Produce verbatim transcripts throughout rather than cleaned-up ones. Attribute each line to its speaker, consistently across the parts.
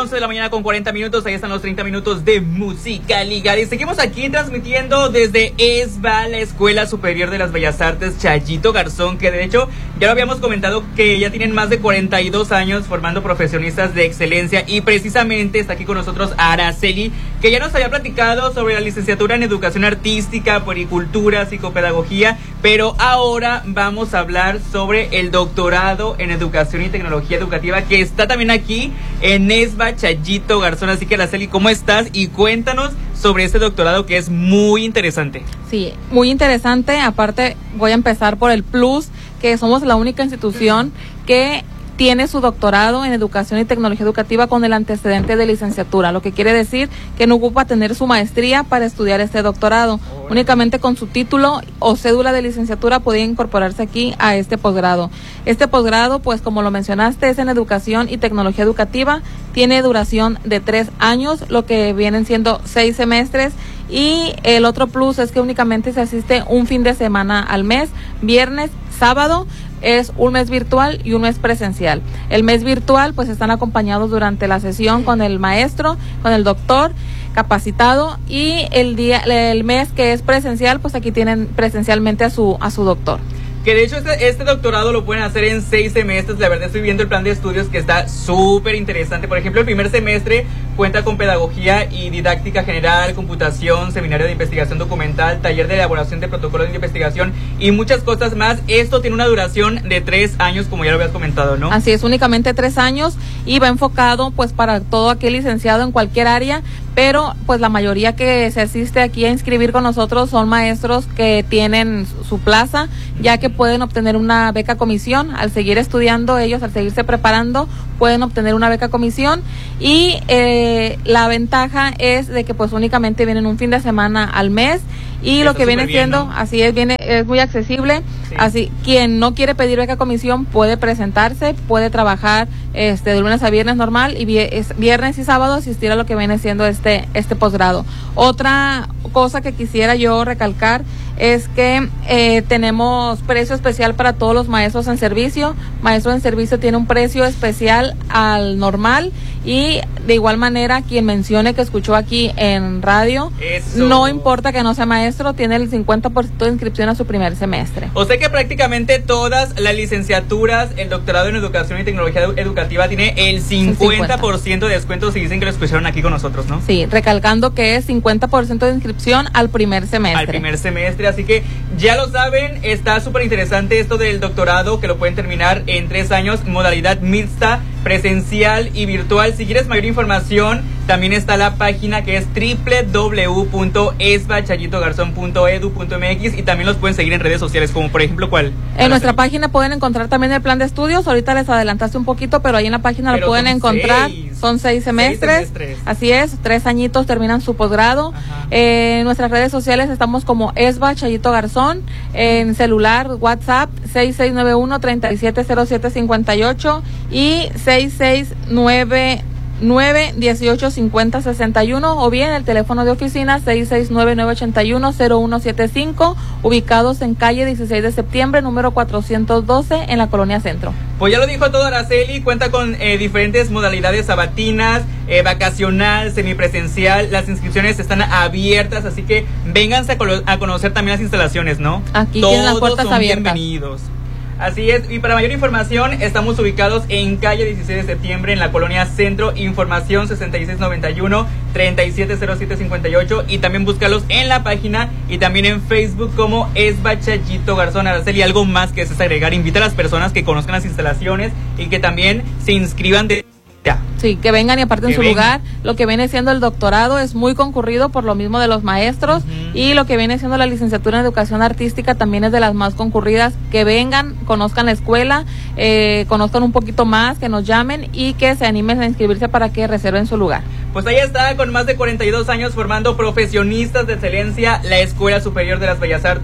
Speaker 1: once de la mañana con cuarenta minutos, ahí están los treinta minutos de Música Ligada. Y seguimos aquí transmitiendo desde ESBA, la Escuela Superior de las Bellas Artes Chayito Garzón, que de hecho ya lo habíamos comentado que ya tienen más de cuarenta y dos años formando profesionistas de excelencia. Y precisamente está aquí con nosotros Araceli, que ya nos había platicado sobre la licenciatura en Educación Artística, Puericultura, Psicopedagogía, pero ahora vamos a hablar sobre el doctorado en Educación y Tecnología Educativa, que está también aquí en ESBA Chayito Garzón. Así que Araceli, ¿cómo estás? Y cuéntanos sobre este doctorado que es muy interesante.
Speaker 2: Sí, muy interesante. Aparte, voy a empezar por el plus, que somos la única institución que tiene su doctorado en Educación y Tecnología Educativa con el antecedente de licenciatura, lo que quiere decir que no ocupa tener su maestría para estudiar este doctorado. Oh. Únicamente con su título o cédula de licenciatura podía incorporarse aquí a este posgrado. Este posgrado, pues como lo mencionaste, es en Educación y Tecnología Educativa, tiene duración de tres años, lo que vienen siendo seis semestres, y el otro plus es que únicamente se asiste un fin de semana al mes, viernes, sábado. Es un mes virtual y un mes presencial. El mes virtual, pues están acompañados durante la sesión con el maestro, con el doctor capacitado, y el día, el mes que es presencial, pues aquí tienen presencialmente a su a su doctor.
Speaker 1: Que de hecho este, este doctorado lo pueden hacer en seis semestres. La verdad estoy viendo el plan de estudios que está súper interesante. Por ejemplo, el primer semestre cuenta con Pedagogía y Didáctica General, Computación, Seminario de Investigación Documental, Taller de Elaboración de Protocolos de Investigación y muchas cosas más. Esto tiene una duración de tres años, como ya lo habías comentado, ¿no?
Speaker 2: Así es, únicamente tres años, y va enfocado pues para todo aquel licenciado en cualquier área, pero pues la mayoría que se asiste aquí a inscribir con nosotros son maestros que tienen su plaza, ya que pueden obtener una beca comisión. Al seguir estudiando ellos, al seguirse preparando, pueden obtener una beca comisión, y eh, la ventaja es de que pues únicamente vienen un fin de semana al mes, y
Speaker 1: Eso
Speaker 2: lo que viene
Speaker 1: bien,
Speaker 2: siendo,
Speaker 1: ¿no?
Speaker 2: así es, viene es muy accesible. Sí. Así, quien no quiere pedir beca comisión puede presentarse, puede trabajar este de lunes a viernes normal, y viernes y sábado asistir a lo que viene siendo este este posgrado. Otra cosa que quisiera yo recalcar es que eh, tenemos precio especial para todos los maestros en servicio. Maestro en servicio tiene un precio especial al normal, y de igual manera quien mencione que escuchó aquí en radio, Eso. no importa que no sea maestro, tiene el cincuenta por ciento de inscripción a su primer semestre.
Speaker 1: O sea que prácticamente todas las licenciaturas, el doctorado en Educación y Tecnología Educativa tiene el cincuenta por ciento de descuento si dicen que lo escucharon aquí con nosotros, ¿no?
Speaker 2: Sí, recalcando que es cincuenta por ciento de inscripción al primer semestre.
Speaker 1: Al primer semestre, así que ya lo saben, está súper interesante esto del doctorado, que lo pueden terminar en tres años, modalidad mixta, presencial y virtual. Si quieres mayor información, también está la página que es doble u doble u doble u punto esba chayito garzón punto edu punto m x, y también los pueden seguir en redes sociales, como por ejemplo, ¿cuál?
Speaker 2: En nuestra página pueden encontrar también el plan de estudios. Ahorita les adelantaste un poquito, pero ahí en la página pero lo pueden encontrar. Seis. Son seis semestres. seis semestres. Así es, tres añitos terminan su posgrado. Eh, en nuestras redes sociales estamos como ESBA Chayito Garzón, en celular, WhatsApp seis seis nueve uno, tres siete cero siete cinco ocho y seis seis nueve nueve dieciocho cincuenta sesenta y uno, o bien el teléfono de oficina seis seis nueve nueve ochenta y uno cero uno setenta y cinco, ubicados en calle dieciséis de septiembre, número cuatrocientos doce, en la Colonia Centro.
Speaker 1: Pues ya lo dijo todo Araceli, cuenta con eh, diferentes modalidades sabatinas, eh, vacacional, semipresencial. Las inscripciones están abiertas, así que vénganse a, colo- a conocer también las instalaciones, ¿no?
Speaker 2: Aquí
Speaker 1: Todos
Speaker 2: tienen las puertas
Speaker 1: son
Speaker 2: abiertas.
Speaker 1: Bienvenidos. Así es, y para mayor información estamos ubicados en calle dieciséis de septiembre, en la Colonia Centro. Información sesenta y seis noventa y uno, treinta y siete cero siete cincuenta y ocho, y también búscalos en la página y también en Facebook como ESBA Chayito Garzón. Araceli, algo más que es agregar, invita a las personas que conozcan las instalaciones y que también se inscriban de... Ya.
Speaker 2: Sí, que vengan y aparten su
Speaker 1: vengan.
Speaker 2: lugar. Lo que viene siendo el doctorado es muy concurrido por lo mismo de los maestros, uh-huh. y lo que viene siendo la licenciatura en Educación Artística también es de las más concurridas. Que vengan, conozcan la escuela, eh, conozcan un poquito más, que nos llamen y que se animen a inscribirse para que reserven su lugar.
Speaker 1: Pues ahí está, con más de cuarenta y dos años formando profesionistas de excelencia, la Escuela Superior de las Bellas Artes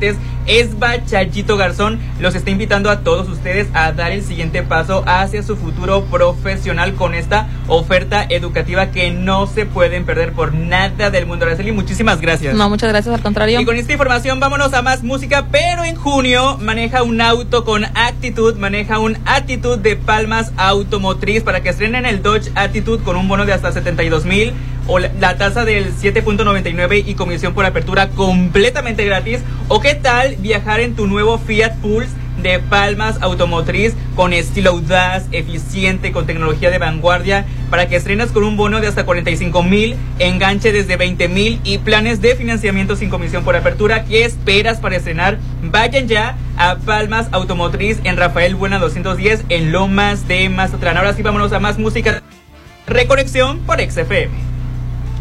Speaker 1: ESVA Chayito Garzón los está invitando a todos ustedes a dar el siguiente paso hacia su futuro profesional con esta oferta educativa que no se pueden perder por nada del mundo. Araceli, muchísimas gracias.
Speaker 2: No, muchas gracias, al contrario.
Speaker 1: Y con esta información vámonos a más música, pero en junio maneja un auto con actitud, maneja un Attitude de Palmas Automotriz para que estrenen el Dodge Attitude con un bono de hasta setenta y dos mil o la, la tasa del siete punto noventa y nueve y comisión por apertura completamente gratis. ¿O qué tal viajar en tu nuevo Fiat Pulse de Palmas Automotriz con estilo audaz, eficiente, con tecnología de vanguardia, para que estrenas con un bono de hasta cuarenta y cinco mil, enganche desde veinte mil y planes de financiamiento sin comisión por apertura? ¿Qué esperas para estrenar? Vayan ya a Palmas Automotriz en Rafael Buena doscientos diez en Lomas de Mazatlán. Ahora sí, vámonos a más música. Reconexión por X F M.